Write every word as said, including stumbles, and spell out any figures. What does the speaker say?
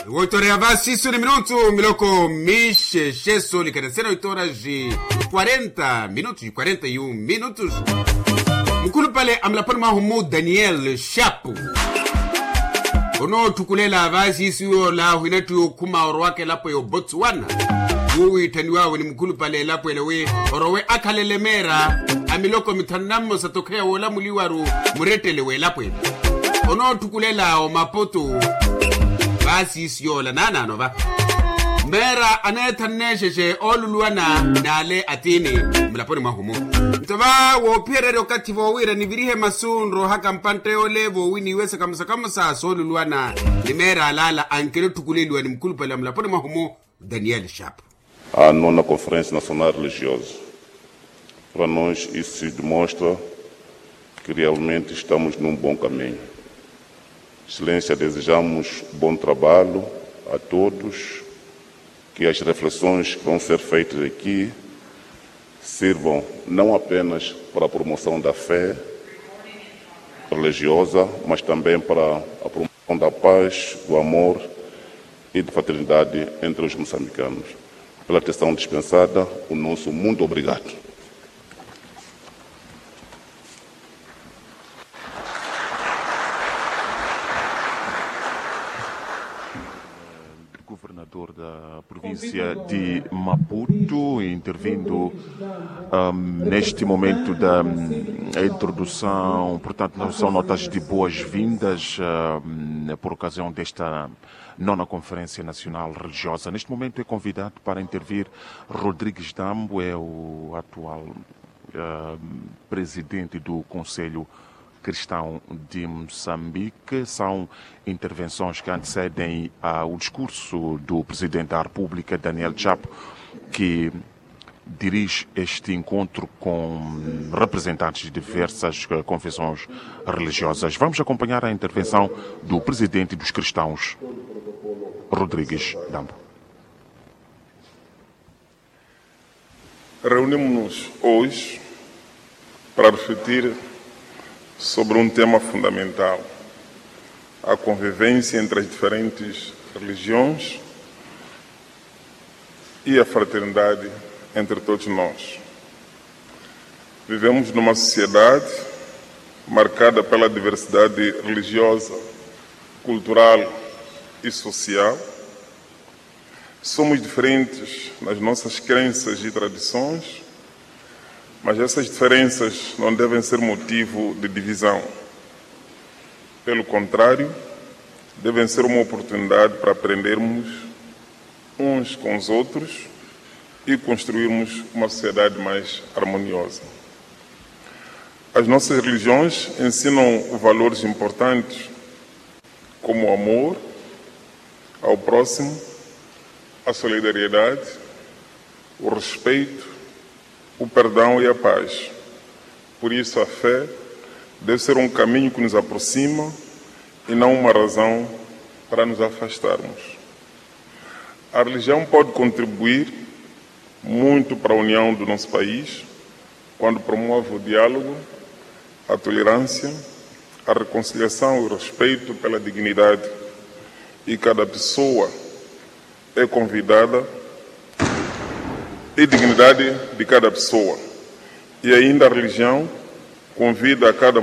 oito horas avanço, isso no minuto, miloko miche, chesso, liquidecendo oito horas de quarenta minutos, de quarenta e um minutos. Mkulu pale amlaponi mahumu Daniel Chapo. Ono tukulela avanço, isso la huinetu kuma orwake lapo yo Botswana. Uwi taniwa ni mkulu pale lapo elewe, orowe akalele mera, amiloko mitanamo satokea wala muliwaru, muretelewe lapo. Ono tukulela o mapoto, basi sio la nana no ba mera aneta nesheje oluluana nale atini mlaponi mahumu ntaba wo pierre wakati vo wira ni virihe masunro haka mpante olevo wini wese kamsa kamsa soluluana ni mera lala ankele tukulelwa ni mkulu pale mlaponi mahumu Daniel Chapo. A nona Conferência Nacional Religiosa. Para nós isso demonstra que realmente estamos num bom caminho. Excelência, desejamos bom trabalho a todos, que as reflexões que vão ser feitas aqui sirvam não apenas para a promoção da fé religiosa, mas também para a promoção da paz, do amor e da fraternidade entre os moçambicanos. Pela atenção dispensada, o nosso muito obrigado. Governador da província de Maputo, intervindo um, neste momento da um, introdução, portanto, não são notas de boas-vindas um, por ocasião desta nona Conferência Nacional Religiosa. Neste momento é convidado para intervir Rodrigues Dambo, é o atual uh, presidente do Conselho Cristão de Moçambique. São intervenções que antecedem uh, o discurso do Presidente da República, Daniel Chapo, que dirige este encontro com representantes de diversas uh, confissões religiosas. Vamos acompanhar a intervenção do Presidente dos Cristãos, Rodrigues Dambo. Reunimos-nos hoje para refletir sobre um tema fundamental, a convivência entre as diferentes religiões e a fraternidade entre todos nós. Vivemos numa sociedade marcada pela diversidade religiosa, cultural e social. Somos diferentes nas nossas crenças e tradições, mas essas diferenças não devem ser motivo de divisão. Pelo contrário, devem ser uma oportunidade para aprendermos uns com os outros e construirmos uma sociedade mais harmoniosa. As nossas religiões ensinam valores importantes como o amor ao próximo, a solidariedade, o respeito, o perdão e a paz. Por isso a fé deve ser um caminho que nos aproxima e não uma razão para nos afastarmos. A religião pode contribuir muito para a união do nosso país quando promove o diálogo, a tolerância, a reconciliação e o respeito pela dignidade. E cada pessoa é convidada e dignidade de cada pessoa. E ainda a religião convida a cada